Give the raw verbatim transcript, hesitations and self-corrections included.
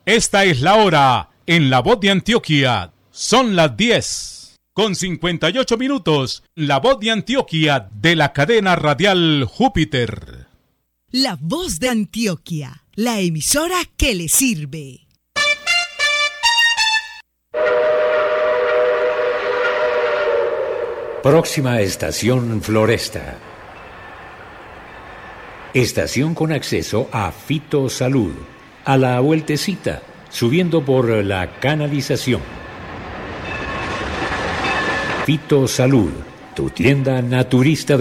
Esta es la hora en La Voz de Antioquia. Son las diez con cincuenta y ocho minutos. La Voz de Antioquia de la cadena radial Júpiter. La Voz de Antioquia, la emisora que le sirve. Próxima estación Floresta. Estación con acceso a Fitosalud. A la vueltecita, subiendo por la canalización. Fitosalud, tu tienda naturista de